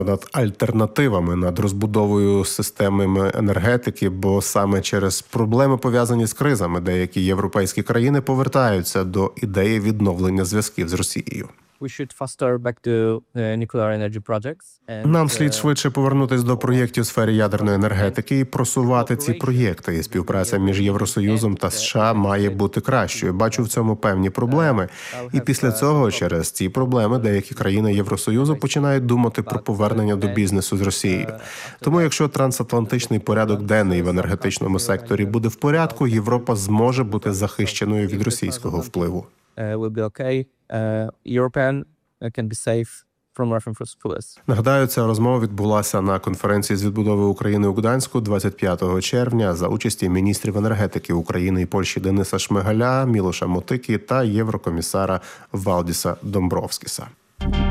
над альтернативами, над розбудовою системи енергетики, бо саме через проблеми, пов'язані з кризами, деякі європейські країни повертаються до ідеї відновлення зв'язків з Росією. Нам слід швидше повернутися до проєктів у сфері ядерної енергетики і просувати ці проєкти. І співпраця між Євросоюзом та США має бути кращою. Бачу в цьому певні проблеми. І після цього, через ці проблеми, деякі країни Євросоюзу починають думати про повернення до бізнесу з Росією. Тому, якщо трансатлантичний порядок денний в енергетичному секторі буде в порядку, Європа зможе бути захищеною від російського впливу. Нагадаю, ця розмова відбулася на конференції з відбудови України у Гданську 25 червня за участі міністрів енергетики України і Польщі Дениса Шмигаля, Мілоша Мотики та єврокомісара Валдіса Домбровскіса.